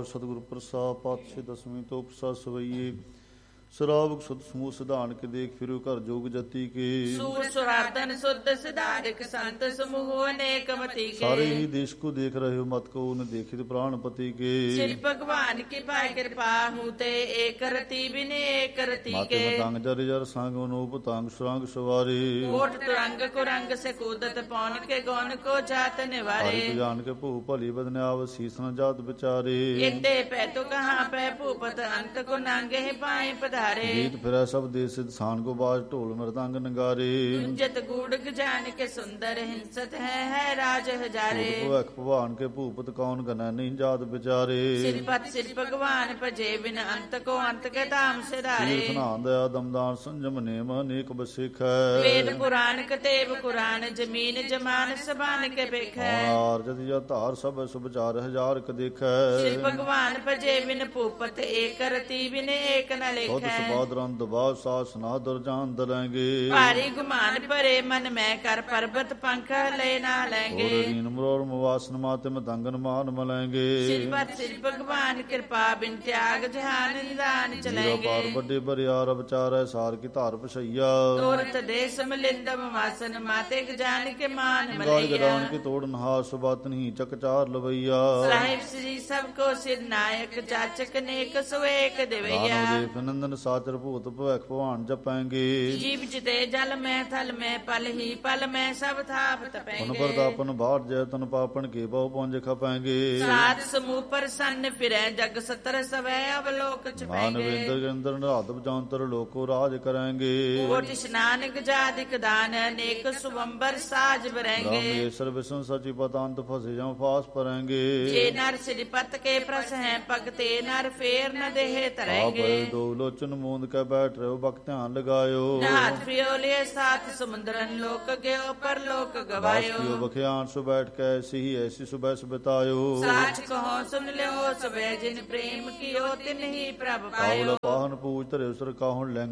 ਸਤਿਗੁਰ ਪ੍ਰਸਾਦ ਪਾਤਸ਼ਾਹ ਦਸਵੀਂ ਤੋਂ ਪ੍ਰਸਾਦ ਸਵਈਏ ਸ਼ਰਾਬਕ ਸੁਧ ਸਮੂਹ ਸਿਧਾਨ ਕੇ ਦੇਖ ਫਿਰੋ ਘਰ ਜੋਗ ਜਤੀ ਕੇ ਸੂਰ ਸੁਰਾਰਦਨ ਸੁਧ ਸਿਧਾਰਿਕ ਸੰਤ ਸਮੂਹ ਅਨੇਕ ਮਤੀ ਕੇ ਸਾਰੇ ਹੀ ਦੇਸ਼ ਕੋ ਦੇਖ ਰਹੇ ਹੋ ਮਤ ਕੋ ਨ ਦੇਖਿਤ ਪ੍ਰਾਣ ਪਤੀ ਕੇ ਸ੍ਰੀ ਭਗਵਾਨ ਕੀ ਪਾਇ ਕਿਰਪਾ ਹੂੰ ਤੇ ਏਕ ਰਤੀ ਬਿਨੇ ਏਕ ਰਤੀ ਮਾਤੇ ਕੇ ਮਤੰਗ ਜਰ ਜਰ ਸੰਗ ਅਨੂਪ ਤੰਗ ਸੁਰੰਗ ਸਵਾਰੇ ਕੋਟ ਤੁਰੰਗ ਕੁਰੰਗ ਸੇ ਕੂਦਤ ਪੌਣ ਕੇ ਗੌਨ ਕੋ ਜਾਤ ਹਰਿ ਨਿਵਾਰੇ ਜਾਣ ਕੇ ਭੂ ਭਲੀ ਬਦਨਿਆਵ ਸੀਸ ਨ ਜਾਤ ਵਿਚਾਰੇ ਇੰਦੇ ਪੈ ਤੋ ਕਹਾਂ ਪੈ ਭੂਪਤ ਅੰਤ ਕੋ ਨਾਂਗੇ ਪਾਏ ਪਧਾਰੇ ਗੀਤ ਫਿਰੈ ਸਭ ਦੇ ਸਿਧ ਸਾਨ ਕੋ ਬਾਜ ਢੋਲ ਮਰਦੰਗ ਨਗਾਰੇ ਗੁੰਜਤ ਗੂੜਗ ਜਾਨ ਕੇ ਸੁੰਦਰ ਹਿੰਸਤ ਹੈ ਰਾਜ ਹਜ਼ਾਰੇ ਭਵਖ ਭਵਾਨ ਕੇ ਭੂਪਤ ਕੌਣ ਗਨੈ ਨਹੀਂ ਜਾਤ ਵਿਚਾਰੇ ਸਿਰਪਤ ਸਿਰ ਭਗਵਾਨ ਭਜੇ ਬਿਨ ਅੰਤ ਕੋ ਅੰਤ ਕੇ ਧਾਮ ਸਿਧਾਰੇ ਤੀਰਥ ਨਾਮ ਦਇਆ ਦਮਦਾਨ ਸੰਜਮ ਨੇਮ ਅਨੇਕ ਬਸਿਖੈ ਵੇਦ ਪੁਰਾਨ ਕਤੇਬ ਕੁਰਾਨ ਜ਼ਮੀਨ ਜਮਾਨ ਸਬਾਨ ਕੇ ਵੇਖੈ ਆਰ ਜति ਜਾ ਧਾਰ ਸਭ ਸੁਭਚਾਰ ਹਜ਼ਾਰ ਕ ਦੇਖੈ ਸਿਰ ਭਗਵਾਨ ਭਜੇ ਬਿਨ ਭੂਪਤ ਏਕ ਰਤੀ ਬਿਨ ਏਕ ਨ ਸੋਧ ਲੇਖੈ ਸੁਬਾਦ ਰੰਦ ਬਾਦ ਸਾਸ ਨਾ ਦੁਰਜਾਨ ਦਲੈਂਗੇ ਭਾਰੀ ਗੁਮਾਨ ਭਰੇ ਮਨ ਮੈਂ ਕਰ ਪਰਬਤ ਪੰਖ ਲੈ ਨਾ ਔਰ ਲੈਂਗੇ ਰੀਨ ਮਰੋਰ ਮਵਾਸਨ ਮਾਤੇ ਮਦੰਗਨ ਮਾਨ ਮਲੈਂਗੇ ਸਿਰਪਤ ਸਿਰ ਭਗਵਾਨ ਕਿਰਪਾ ਬਿਨ ਤਿਆਗ ਜਹਾਨ ਨਿਦਾਨ ਜੀਰਾ ਚਲੈਂਗੇ ਪਾਰ ਵੱਡੇ ਬਰਿਆਰ ਵਿਚਾਰੈ ਸਾਰ ਕੀ ਧਾਰ ਪਛਈਆ ਤੋਰਤ ਦੇਸ ਮਲਿੰਦਮ ਮਾਸਨ ਮਾਤੇ ਗਜਾਨ ਕੇ ਮਾਨ ਗਾਲ ਮਲਈਆ ਗਦਾਨ ਕੀ ਤੋੜ ਨਹਾ ਸੁਬਾਤ ਨਹੀਂ ਚਕਚਾਰ ਲਵਈਆ ਸਾਹਿਬ ਸ੍ਰੀ ਸਭ ਕੋ ਸਿਰ ਨਾਇਕ ਜਾਚਕ ਨੇਕ ਸੁਏਕ ਦੇਵਈਆ ਦਾਨਵ ਦੇਖ ਨੰਦਨ ਸਾਚਰ ਭੂਤ ਭਵਖ ਭਵਾਨ ਜਪੈਂਗੇ ਜੀਵ ਜਿਤੇ ਜਲ ਮੈਂ ਥਲ ਮੈਂ ਪਲ ਹੀ ਪਲ ਮੈਂ ਸਭ ਥਾਪ ਹੁਨ ਤਪੈਂਗੇ ਪਰਤਾਪਨ ਬਾੜ ਜੈ ਤਨ ਪਾਪਨ ਕੇ ਬਹੁ ਪਹੁੰਚ ਖਪੈਂਗੇ ਸਾਧ ਸਮੂਹ ਪ੍ਰਸੰਨ ਫਿਰੈ ਜਗ ਸਤਰ ਸਵੈ ਅਵਲੋਕ ਚ ਮਾਨ ਪੈਂਗੇ ਵਿੰਦਰ ਗੰਦਰ ਨਿਰਾਤ ਬਜਾਂਤਰ ਲੋਕੋ ਰਾਜ ਕਰਾਂਗੇ ਕੋਟ ਇਸ਼ਨਾਨ ਗਜਾਦਿਕ ਦਾਨ ਅਨੇਕ ਸੁਵੰਬਰ ਸਾਜ ਬਰੈਂਗੇ ਰਾਮੇਸ਼ਰ ਵਿਸ਼ਨ ਸਚੀ ਪਤੰਤ ਫਸੇ ਜਾਂ ਫਾਸ ਪਰਾਂਗੇ ਜੇ ਨਰ ਸਿਰ ਪਤ ਕੇ ਪ੍ਰਸ ਹੈ ਭਗਤੇ ਨਰ ਫੇਰ ਨ ਦੇਹ ਆਪੇ ਤਰੈਂਗੇ ਦੋ ਲੋਚਨ ਮੂੰਦ ਕੇ ਬੈਠ ਰਹੋ ਬਕ ਧਿਆਨ ਲਗਾਇਓ ਨਾਥ ਪਿਓ ਲਿਏ ਸਾਥ ਸਮੁੰਦਰਨ ਲੋਕ ਗਿਓ ਪਰ ਲੋਕ ਬਾਸ ਗਵਾਇਓ ਕੀਓ ਬਖਿਆਨ ਸੁ ਬੈਠ ਕੇ ਐਸੀ ਹੀ ਐਸੀ ਸੁਬਹ ਬਿਤਾਇਓ ਸਾਚ ਕਹੋ ਸੁਨ ਲਿਓ ਸਵੇ ਜਿਨ ਪ੍ਰੇਮ ਕੀਓ ਤਿਨ ਹੀ ਪ੍ਰਭ ਆਵਲ ਪਾਇਓ ਪਾਹਨ ਪੂਜ ਧਰਿਓ ਸਰ ਕਾਹਣ ਲੈਂਗ